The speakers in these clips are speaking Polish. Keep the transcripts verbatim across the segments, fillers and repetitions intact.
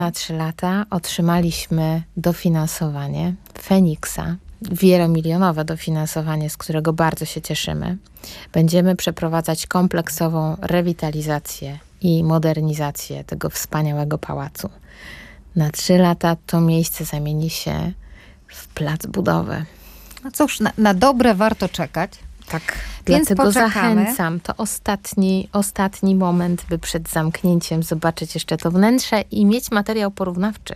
Na trzy lata otrzymaliśmy dofinansowanie Feniksa, wielomilionowe dofinansowanie, z którego bardzo się cieszymy. Będziemy przeprowadzać kompleksową rewitalizację i modernizację tego wspaniałego pałacu. Na trzy lata to miejsce zamieni się w plac budowy. No cóż, na, na dobre warto czekać. Tak, Więc dlatego poczekamy. zachęcam. To ostatni, ostatni moment, by przed zamknięciem zobaczyć jeszcze to wnętrze i mieć materiał porównawczy.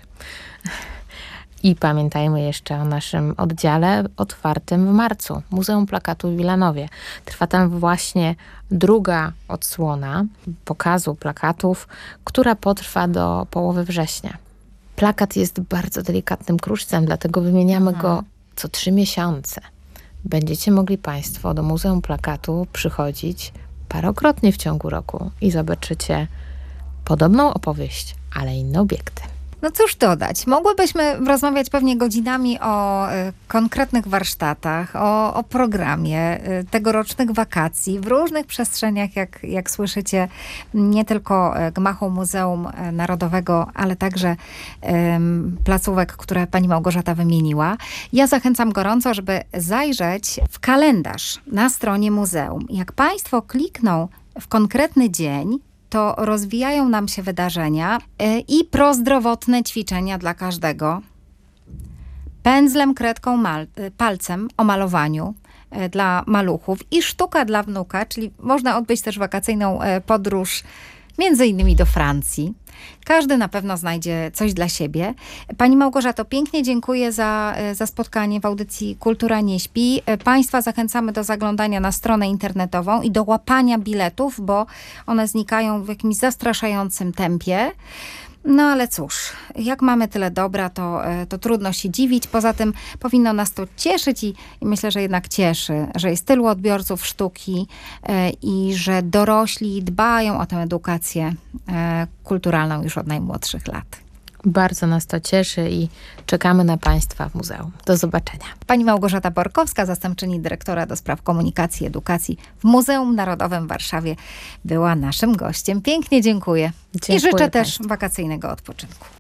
I pamiętajmy jeszcze o naszym oddziale otwartym w marcu. Muzeum Plakatu w Wilanowie. Trwa tam właśnie druga odsłona pokazu plakatów, która potrwa do połowy września. Plakat jest bardzo delikatnym kruszcem, dlatego wymieniamy Aha. go co trzy miesiące. Będziecie mogli Państwo do Muzeum Plakatu przychodzić parokrotnie w ciągu roku i zobaczycie podobną opowieść, ale inne obiekty. No cóż dodać, mogłybyśmy rozmawiać pewnie godzinami o y, konkretnych warsztatach, o, o programie y, tegorocznych wakacji w różnych przestrzeniach, jak, jak słyszycie, nie tylko y, gmachu Muzeum Narodowego, ale także y, placówek, które pani Małgorzata wymieniła. Ja zachęcam gorąco, żeby zajrzeć w kalendarz na stronie muzeum. Jak państwo klikną w konkretny dzień, to rozwijają nam się wydarzenia y, i prozdrowotne ćwiczenia dla każdego. Pędzlem, kredką, mal, y, palcem o malowaniu y, dla maluchów i sztuka dla wnuka, czyli można odbyć też wakacyjną y, podróż między innymi do Francji. Każdy na pewno znajdzie coś dla siebie. Pani Małgorzato, pięknie dziękuję za, za spotkanie w audycji Kultura nie śpi. Państwa zachęcamy do zaglądania na stronę internetową i do łapania biletów, bo one znikają w jakimś zastraszającym tempie. No ale cóż, jak mamy tyle dobra, to, to trudno się dziwić. Poza tym powinno nas to cieszyć i, i myślę, że jednak cieszy, że jest tylu odbiorców sztuki e, i że dorośli dbają o tę edukację e, kulturalną już od najmłodszych lat. Bardzo nas to cieszy i czekamy na Państwa w muzeum. Do zobaczenia. Pani Małgorzata Borkowska, zastępczyni dyrektora do spraw komunikacji i edukacji w Muzeum Narodowym w Warszawie, była naszym gościem. Pięknie dziękuję. Dziękuję I życzę też Państwu. wakacyjnego odpoczynku.